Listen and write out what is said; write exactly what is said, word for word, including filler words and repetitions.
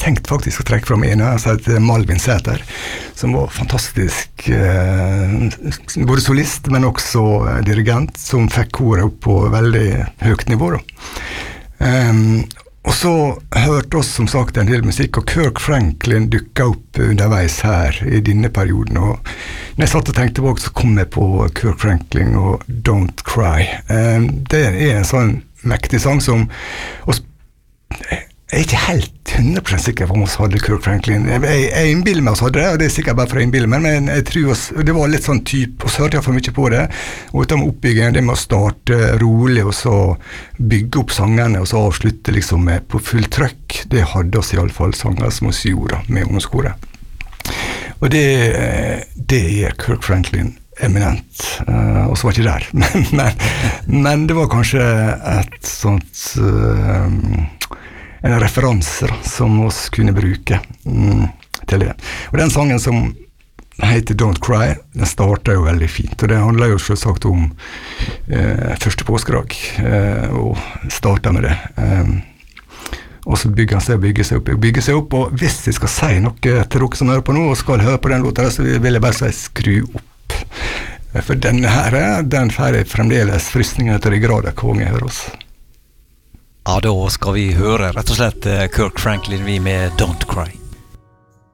tenkt faktisk å trekke fram en, altså et Malvin Sæter, som var fantastisk, eh, både solist, men også dirigent, som fikk koret opp på veldig høyt nivå. Da. Um, og så hørte oss som sagt en del musikk, og Kirk Franklin dukket opp underveis her i denne perioden, og når jeg satt og tenkte bak, så kom jeg på Kirk Franklin og Don't Cry. Um, det er en sånn mektig sang som, og jeg er ikke helt hundre prosent sikker på om oss hadde Kirk Franklin. Jeg, jeg, jeg innbiller meg oss hadde det, og det er sikkert bare for å innbille meg, men jeg tror oss, det var litt sånn typ, og så hørte jeg for mye på det, og utom oppbyggingen, det med å starte rolig, og så bygge opp sangene, og så avslutte liksom med på full trøkk, det hadde oss i alle fall sanger som oss gjorde med ungdomskoret. Og det, det er Kirk Franklin eminent, uh, og så var ikke der, men, men, men det var kanskje et sånt uh, en referanse da, som oss kunne bruke mm, til det. Og den sangen som heter Don't Cry, den starter jo veldig fint, og det handler jo selvsagt om eh, første påskedag, eh, og starter med det. Um, og så bygger han seg og bygger seg opp, bygger seg opp, og hvis jeg skal si noe til dere som hører på nå, og skal høre på den låta, så vil jeg bare si skru opp. For denne her, den får fremdeles frysninger til de grader konge hører oss. Ja, da skal vi høre rett og slett Kirk Franklin vi med Don't Cry.